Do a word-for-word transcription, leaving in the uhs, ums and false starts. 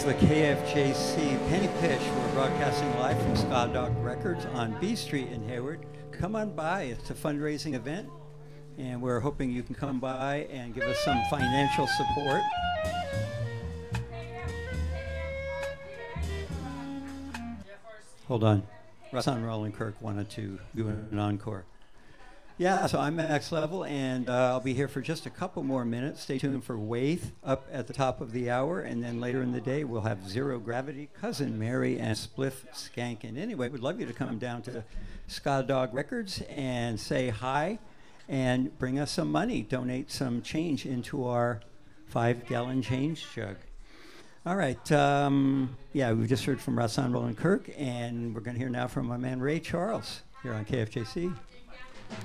The K F J C Penny Pitch. We're broadcasting live from Ska Dog Records on B Street in Hayward. Come on by. It's a fundraising event, and we're hoping you can come by and give us some financial support. Hold on. Russon Roland Kirk wanted to do an encore. Yeah, so I'm at Next Level, and uh, I'll be here for just a couple more minutes. Stay tuned for Waith up at the top of the hour, and then later in the day we'll have Zero Gravity, Cousin Mary, and Spliff Skankin'. Anyway, we'd love you to come down to Ska Dog Records and say hi and bring us some money. Donate some change into our five-gallon change jug. All right, um, yeah, we just heard from Russon Roland Kirk, and we're going to hear now from my man Ray Charles here on K F J C.